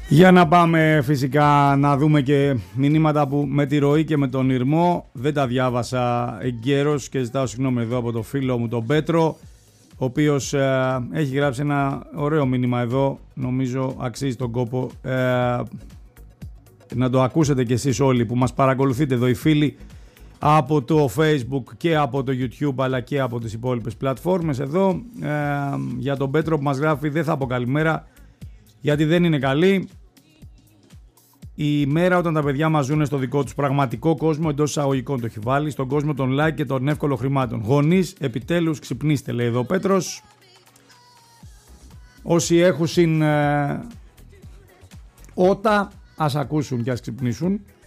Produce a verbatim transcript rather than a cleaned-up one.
Για να πάμε φυσικά να δούμε και μηνύματα που με τη ροή και με τον ηρμό δεν τα διάβασα εγκαίρως και ζητάω συγγνώμη εδώ από το φίλο μου τον Πέτρο, ο οποίος ε, έχει γράψει ένα ωραίο μήνυμα εδώ, νομίζω αξίζει τον κόπο ε, να το ακούσετε κι εσείς όλοι που μας παρακολουθείτε εδώ οι φίλοι από το Facebook και από το YouTube αλλά και από τις υπόλοιπες πλατφόρμες εδώ. Ε, για τον Πέτρο που μας γράφει δεν θα πω καλημέρα γιατί δεν είναι καλή η μέρα όταν τα παιδιά μας ζουν στο δικό τους πραγματικό κόσμο, εντός εισαγωγικών το έχει βάλει, στον κόσμο των like και των εύκολων χρημάτων. Γονείς, επιτέλους ξυπνήστε, λέει εδώ ο Πέτρος. Όσοι έχουν συν ε, ότα ας ακούσουν και ας ξυπνήσουν.